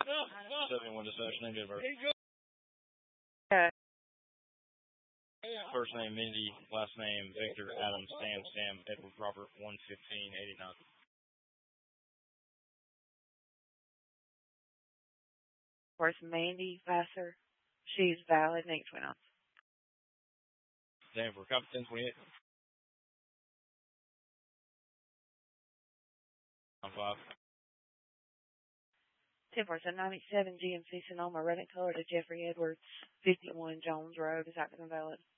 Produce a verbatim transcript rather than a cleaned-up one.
seventy-one Deception, and Denver. Okay. First name Mindy, last name Victor, Adam, Sam, Sam, Edward, Robert, one fifteen eighty-nine. Where's Mandy Vassar? She's valid next one ounce. Denver, copy ten twenty-eight. On five. ten four seven ninety-seven G M C Sonoma, red and color to Jeffrey Edwards, fifty-one Jones Road. Is that going to valid?